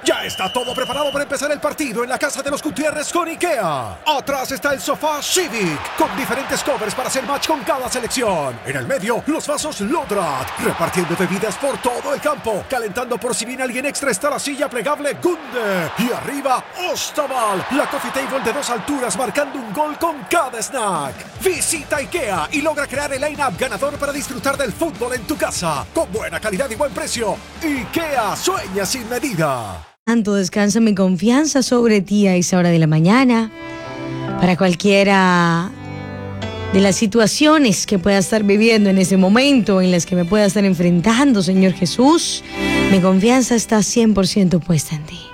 Ya está todo preparado para empezar el partido en la casa de los Gutiérrez con IKEA. Atrás está el sofá Civic, con diferentes covers para hacer match con cada selección. En el medio, los vasos Lodrat, repartiendo bebidas por todo el campo. Calentando por si viene alguien extra está la silla plegable Gunde. Y arriba, Ostaval, la coffee table de 2 alturas marcando un gol con cada snack. Visita IKEA y logra crear el line-up ganador para disfrutar del fútbol en tu casa. Con buena calidad y buen precio. IKEA, sueña sin medida. Tanto descansa mi confianza sobre ti a esa hora de la mañana. Para cualquiera de las situaciones que pueda estar viviendo en ese momento, en las que me pueda estar enfrentando, Señor Jesús, mi confianza está 100% puesta en ti.